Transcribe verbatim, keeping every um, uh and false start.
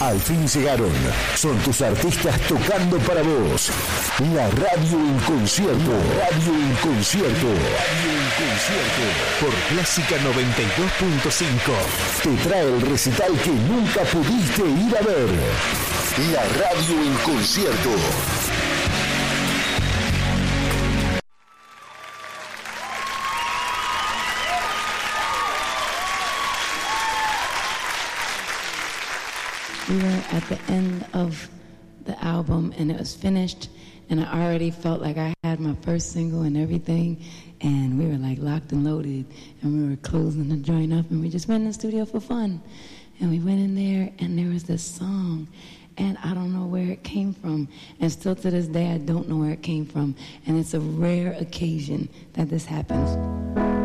Al fin llegaron. Son tus artistas tocando para vos. La radio en concierto. La radio en concierto. Radio en concierto. Por Clásica noventa y dos punto cinco. Te trae el recital que nunca pudiste ir a ver. La radio en concierto. We were at the end of the album and it was finished and I already felt like I had my first single and everything and we were like locked and loaded and we were closing the joint up and we just went in the studio for fun and we went in there and there was this song and I don't know where it came from and still to this day I don't know where it came from and it's a rare occasion that this happens.